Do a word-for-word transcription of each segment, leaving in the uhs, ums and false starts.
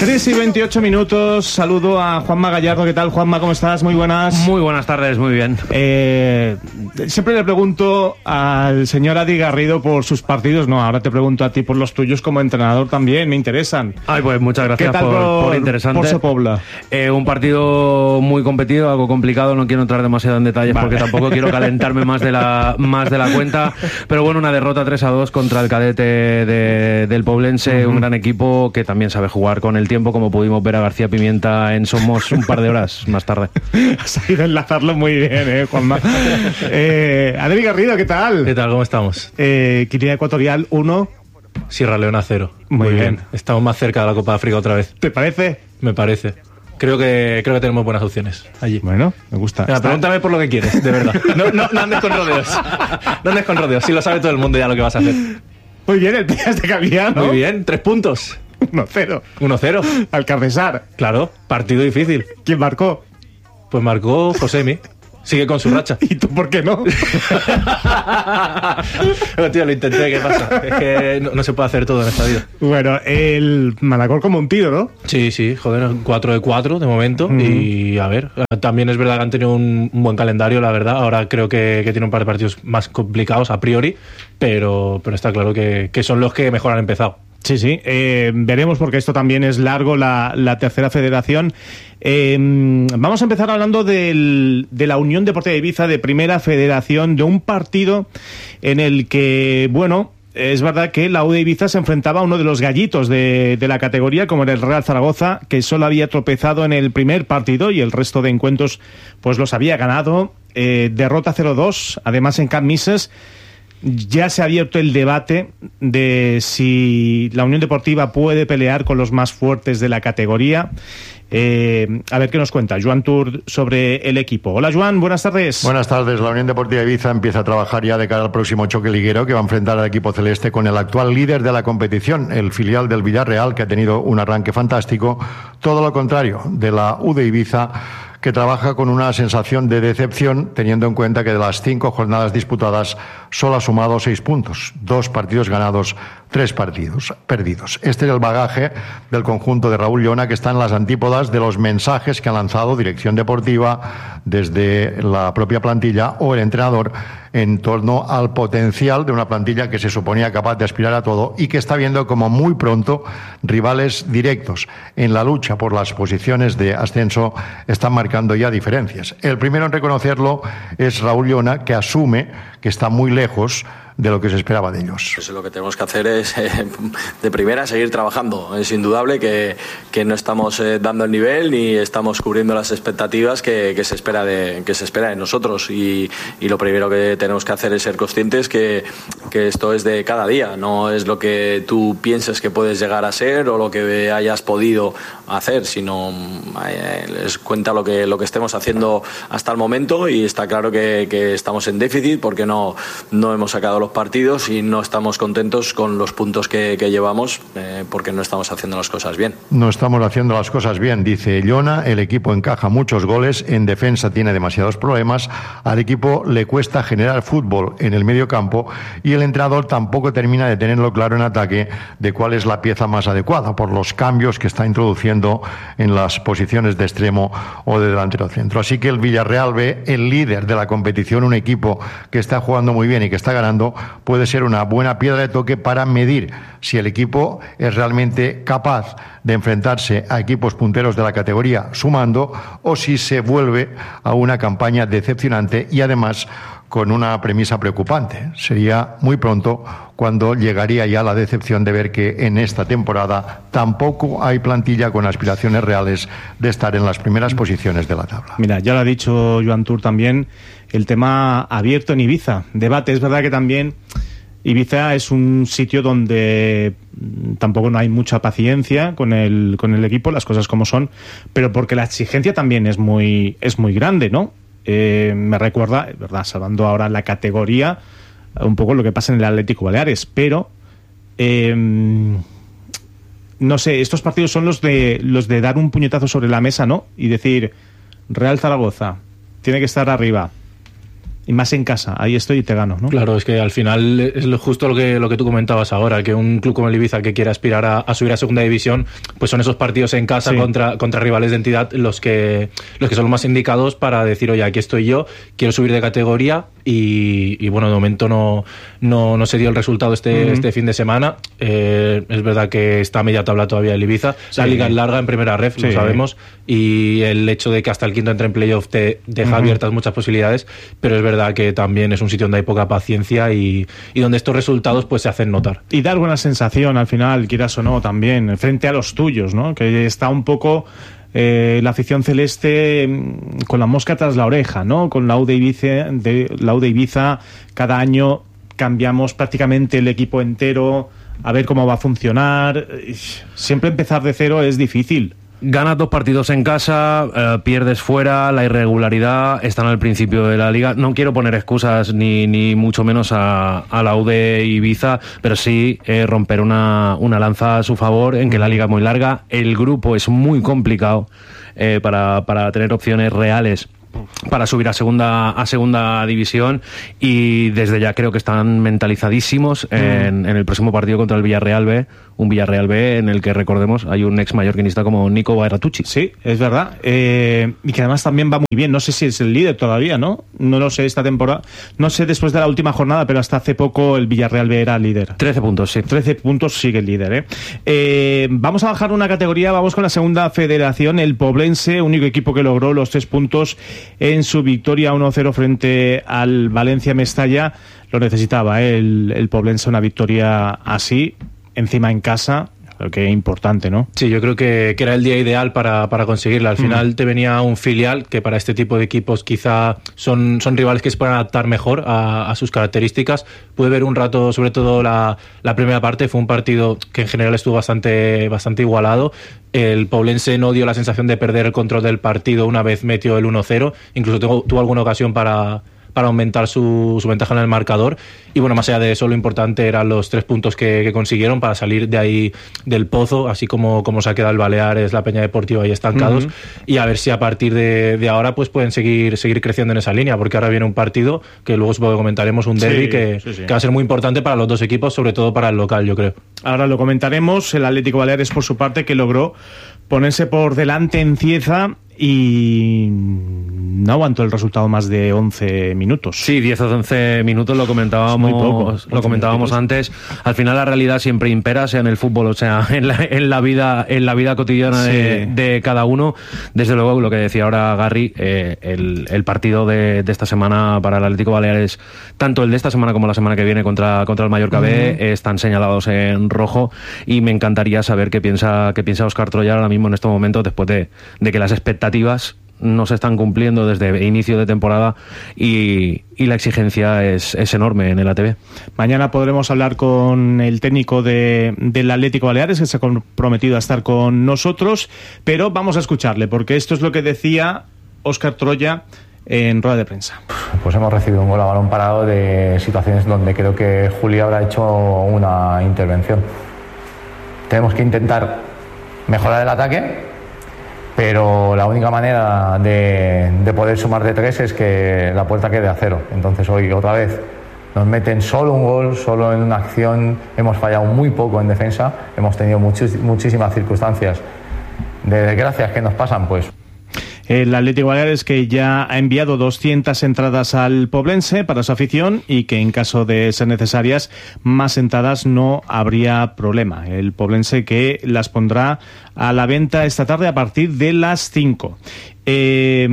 tres y veintiocho minutos. Saludo a Juanma Gallardo. ¿Qué tal, Juanma? ¿Cómo estás? Muy buenas. Muy buenas tardes, muy bien. Eh, siempre le pregunto al señor Adi Garrido por sus partidos. No, ahora te pregunto a ti por los tuyos como entrenador también. Me interesan. Ay, pues muchas gracias. ¿Qué tal por, por, por interesante. por Sepobla? Eh, un partido muy competido, algo complicado. No quiero entrar demasiado en detalles vale. porque tampoco quiero calentarme más de la más de la cuenta. Pero bueno, una derrota tres a dos contra el cadete de, del Poblense, uh-huh. un gran equipo que también sabe jugar con el tiempo, como pudimos ver a García Pimienta en Somos un par de horas más tarde. Has ido a enlazarlo muy bien, eh, Juanma. eh, Adri Garrido, ¿qué tal? ¿Qué tal? ¿Cómo estamos? Eh, Guinea Ecuatorial uno. Sierra Leona cero. Muy, muy bien. bien. Estamos más cerca de la Copa de África otra vez. ¿Te parece? Me parece. Creo que creo que tenemos buenas opciones allí. Bueno, me gusta. Venga, pregúntame por lo que quieres, de verdad. No, no, no andes con rodeos. No andes con rodeos. Si lo sabe todo el mundo ya lo que vas a hacer. Muy bien, el Pillas de Calviá, ¿no? Muy bien, tres puntos. uno cero. uno cero. Al Carnesar. Claro, partido difícil. ¿Quién marcó? Pues marcó Josemi. Sigue con su racha. ¿Y tú por qué no? Pero, tío, lo intenté, ¿qué pasa? Es que no, no se puede hacer todo en esta vida. Bueno, el Manacor como un tiro, ¿no? Sí, sí, joder, cuatro de cuatro de momento. Uh-huh. Y a ver, también es verdad que han tenido un, un buen calendario, la verdad. Ahora creo que, que tiene un par de partidos más complicados a priori, pero, pero está claro que, que son los que mejor han empezado. Sí, sí, eh, veremos porque esto también es largo, la, la tercera federación. Eh, vamos a empezar hablando del, de la Unión Deportiva Ibiza de Primera Federación, de un partido en el que, bueno, es verdad que la U de Ibiza se enfrentaba a uno de los gallitos de, de la categoría, como era el Real Zaragoza, que solo había tropezado en el primer partido y el resto de encuentros pues los había ganado. Eh, derrota cero dos, además en Camp Mises. Ya se ha abierto el debate de si la Unión Deportiva puede pelear con los más fuertes de la categoría. Eh, a ver qué nos cuenta Joan Tour sobre el equipo. Hola, Joan, buenas tardes. Buenas tardes. La Unión Deportiva Ibiza empieza a trabajar ya de cara al próximo choque liguero que va a enfrentar al equipo celeste con el actual líder de la competición, el filial del Villarreal, que ha tenido un arranque fantástico. Todo lo contrario de la U de Ibiza, que trabaja con una sensación de decepción, teniendo en cuenta que de las cinco jornadas disputadas solo ha sumado seis puntos, dos partidos ganados, tres partidos perdidos. Este es el bagaje del conjunto de Raúl Llona, que está en las antípodas de los mensajes que ha lanzado Dirección Deportiva desde la propia plantilla o el entrenador en torno al potencial de una plantilla que se suponía capaz de aspirar a todo y que está viendo como muy pronto rivales directos en la lucha por las posiciones de ascenso están marcando ya diferencias. El primero en reconocerlo es Raúl Llona, que asume que está muy lejos de lo que se esperaba de ellos. Pues lo que tenemos que hacer es, eh, de primera, seguir trabajando. Es indudable que, que no estamos eh, dando el nivel ni estamos cubriendo las expectativas que, que, se, espera de, que se espera de nosotros. Y, y lo primero que tenemos que hacer es ser conscientes que, que esto es de cada día. No es lo que tú pienses que puedes llegar a ser o lo que hayas podido hacer, sino eh, les cuenta lo que, lo que estemos haciendo hasta el momento. Y está claro que, que estamos en déficit porque no, no hemos sacado los partidos y no estamos contentos con los puntos que, que llevamos eh, porque no estamos haciendo las cosas bien. No estamos haciendo las cosas bien, dice Llona. El equipo encaja muchos goles, en defensa tiene demasiados problemas, al equipo le cuesta generar fútbol en el medio campo y el entrenador tampoco termina de tenerlo claro en ataque de cuál es la pieza más adecuada por los cambios que está introduciendo en las posiciones de extremo o de delantero centro. Así que el Villarreal ve el líder de la competición, un equipo que está jugando muy bien y que está ganando, puede ser una buena piedra de toque para medir si el equipo es realmente capaz de enfrentarse a equipos punteros de la categoría sumando o si se vuelve a una campaña decepcionante y además con una premisa preocupante. Sería muy pronto cuando llegaría ya la decepción de ver que en esta temporada tampoco hay plantilla con aspiraciones reales de estar en las primeras posiciones de la tabla. Mira, ya lo ha dicho Joan Tour también, el tema abierto en Ibiza. Debate, es verdad que también Ibiza es un sitio donde tampoco no hay mucha paciencia con el, con el equipo, las cosas como son, pero porque la exigencia también es muy, es muy grande, ¿no? Eh, me recuerda, verdad, salvando ahora la categoría, un poco lo que pasa en el Atlético Baleares, pero eh, no sé, estos partidos son los de los de dar un puñetazo sobre la mesa, ¿no? Y decir, Real Zaragoza tiene que estar arriba, y más en casa, ahí estoy y te gano, ¿no? Claro, es que al final es lo, justo lo que, lo que tú comentabas ahora, que un club como el Ibiza que quiere aspirar a, a subir a segunda división, pues son esos partidos en casa sí. contra, contra rivales de entidad los que, los que son los más indicados para decir, oye, aquí estoy yo, quiero subir de categoría y, y bueno, de momento no, no, no se dio el resultado este, uh-huh. este fin de semana. Eh, es verdad que está a media tabla todavía el Ibiza, sí. la liga es larga en primera ref, sí. lo sabemos, y el hecho de que hasta el quinto entre en playoff te deja uh-huh. abiertas muchas posibilidades, pero es verdad verdad que también es un sitio donde hay poca paciencia y, y donde estos resultados pues se hacen notar. Y dar buena sensación al final, quieras o no, también, frente a los tuyos, ¿no? Que está un poco eh, la afición celeste con la mosca tras la oreja, ¿no? Con la U de Ibiza, de, la U de Ibiza cada año cambiamos prácticamente el equipo entero, a ver cómo va a funcionar. Siempre empezar de cero es difícil. Ganas dos partidos en casa, eh, pierdes fuera, la irregularidad, están al principio de la liga. No quiero poner excusas ni, ni mucho menos a, a la U de Ibiza, pero sí eh, romper una, una lanza a su favor en que la liga es muy larga, el grupo es muy complicado eh, para, para tener opciones reales para subir a segunda a segunda división y desde ya creo que están mentalizadísimos en, en el próximo partido contra el Villarreal B, un Villarreal B en el que, recordemos, hay un ex mallorquinista como Nico Bairatucci. Sí, es verdad, eh, y que además también va muy bien, no sé si es el líder todavía, ¿no? No lo sé esta temporada, no sé después de la última jornada, pero hasta hace poco el Villarreal B era líder. trece puntos, sí. trece puntos sigue el líder, ¿eh? Eh, vamos a bajar una categoría, vamos con la segunda federación, el Poblense, único equipo que logró los tres puntos en su victoria uno cero frente al Valencia Mestalla. Lo necesitaba, ¿eh? el, el Poblense, una victoria así, encima en casa. Creo que importante, ¿no? Sí, yo creo que, que era el día ideal para, para conseguirla. Al final mm. te venía un filial que para este tipo de equipos quizá son, son rivales que se pueden adaptar mejor a, a sus características. Pude ver un rato, sobre todo la, la primera parte, fue un partido que en general estuvo bastante, bastante igualado. El Poblense no dio la sensación de perder el control del partido una vez metió el uno cero. Incluso tuvo, tuvo alguna ocasión para... para aumentar su, su ventaja en el marcador. Y bueno, más allá de eso, lo importante eran los tres puntos que, que consiguieron para salir de ahí del pozo, así como, como se ha quedado el Baleares, la Peña Deportiva ahí estancados, uh-huh. y a ver si a partir de, de ahora pues pueden seguir, seguir creciendo en esa línea, porque ahora viene un partido que luego supongo que comentaremos, un derbi sí, que, sí, sí. que va a ser muy importante para los dos equipos, sobre todo para el local, yo creo. Ahora lo comentaremos. El Atlético Baleares, por su parte, que logró ponerse por delante en Cieza y no aguantó el resultado más de once minutos. Sí, diez o once minutos, lo comentábamos, poco, lo comentábamos antes. Al final la realidad siempre impera, sea en el fútbol o sea en la, en la vida en la vida cotidiana sí. de, de cada uno. Desde luego, lo que decía ahora Garry, eh, el, el partido de, de esta semana para el Atlético Baleares, tanto el de esta semana como la semana que viene contra, contra el Mallorca uh-huh. B, eh, están señalados en rojo, y me encantaría saber qué piensa, qué piensa Óscar Troya ahora mismo en estos momentos, después de, de que las expectativas no se están cumpliendo desde inicio de temporada y, y la exigencia es, es enorme en el A T B. Mañana podremos hablar con el técnico de, del Atlético Baleares, que se ha comprometido a estar con nosotros, pero vamos a escucharle, porque esto es lo que decía Óscar Troya en rueda de prensa. Pues hemos recibido un gol a balón parado de situaciones donde creo que Juli habrá hecho una intervención. Tenemos que intentar mejorar el ataque, pero la única manera de, de poder sumar de tres es que la puerta quede a cero. Entonces hoy otra vez nos meten solo un gol, solo en una acción, hemos fallado muy poco en defensa, hemos tenido muchis, muchísimas circunstancias de desgracias que nos pasan, pues. El Atlético Baleares, que ya ha enviado doscientas entradas al Poblense para su afición, y que en caso de ser necesarias más entradas no habría problema. El Poblense que las pondrá a la venta esta tarde a partir de las cinco. Eh,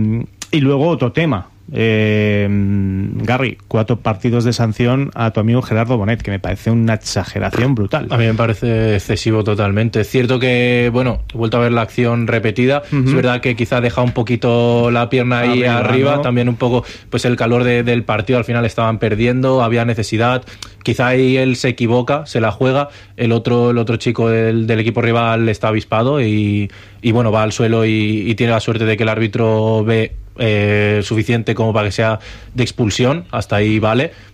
y luego otro tema. Eh, Garry, cuatro partidos de sanción a tu amigo Gerardo Bonet, que me parece una exageración brutal. A mí me parece excesivo totalmente. Es cierto que, bueno, he vuelto a ver la acción repetida. Uh-huh. Es verdad que quizá deja un poquito la pierna ahí arriba, arriba ¿no? También un poco, pues el calor de, del partido, al final estaban perdiendo, había necesidad. Quizá ahí él se equivoca, se la juega. El otro, el otro chico del, del equipo rival está avispado y, y bueno, va al suelo y, y tiene la suerte de que el árbitro ve Eh, suficiente como para que sea de expulsión, hasta ahí vale,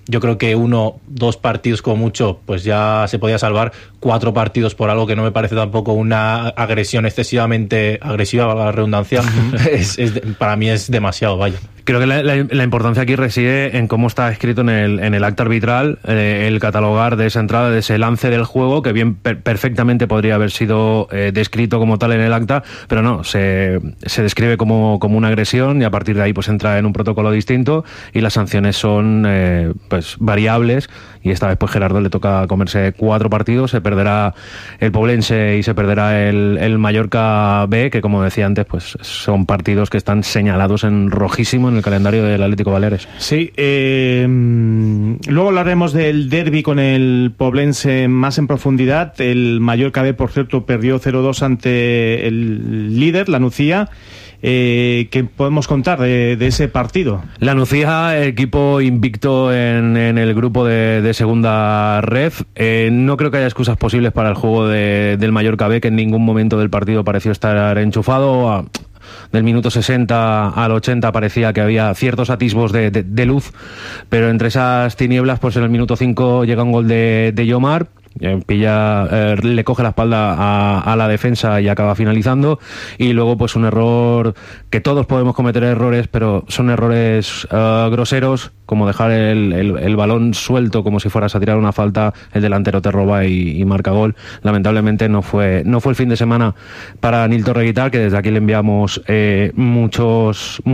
yo creo que uno, dos partidos como mucho, pues ya se podía salvar. Cuatro partidos por algo que no me parece tampoco una agresión excesivamente agresiva, valga la redundancia, es, es, para mí es demasiado, vaya. Creo que la, la, la importancia aquí reside en cómo está escrito en el, en el acta arbitral eh, el catalogar de esa entrada, de ese lance del juego, que bien per- perfectamente podría haber sido eh, descrito como tal en el acta, pero no, se, se describe como, como una agresión y a partir de ahí pues entra en un protocolo distinto y las sanciones son eh, pues variables y esta vez pues Gerardo le toca comerse cuatro partidos, se perderá el Poblense y se perderá el, el Mallorca B, que como decía antes pues son partidos que están señalados en rojísimo en el calendario del Atlético Baleares. Sí, eh, luego hablaremos del derbi con el Poblense más en profundidad. El Mallorca B, por cierto, perdió cero dos ante el líder, la Nucía. Eh, ¿Qué podemos contar de, de ese partido? La Nucía, equipo invicto en, en el grupo de, de segunda ref. Eh, no creo que haya excusas posibles para el juego de, del Mallorca B, que en ningún momento del partido pareció estar enchufado. A, del minuto sesenta al ochenta parecía que había ciertos atisbos de, de, de luz, pero entre esas tinieblas, pues en el minuto cinco llega un gol de, de Yomar. Eh, pilla, eh, le coge la espalda a, a la defensa y acaba finalizando, y luego pues un error que todos podemos cometer errores, pero son errores uh, groseros, como dejar el, el, el balón suelto como si fueras a tirar una falta, el delantero te roba y, y marca gol. Lamentablemente no fue no fue el fin de semana para Nil Torreguitar, que desde aquí le enviamos eh, muchos